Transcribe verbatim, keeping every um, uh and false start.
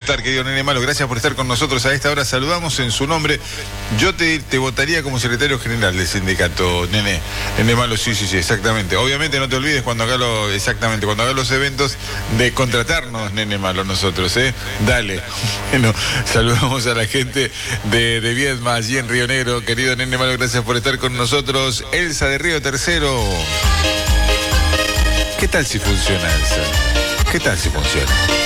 estar, querido Nene Malo? Gracias por estar con nosotros a esta hora. Saludamos en su nombre. Yo te, te votaría como secretario general del sindicato, Nene. Nene Malo, sí, sí, sí, exactamente. Obviamente no te olvides cuando haga lo, exactamente, cuando haga los eventos de contratarnos, Nene Malo, nosotros, ¿eh? Dale. Bueno, saludamos a la gente de, de Viedma, allí en Río Negro. Querido Nene Malo, gracias por estar con nosotros. Elsa de Río Tercero. ¿Qué tal si funciona, Elsa? ¿Qué tal si funciona?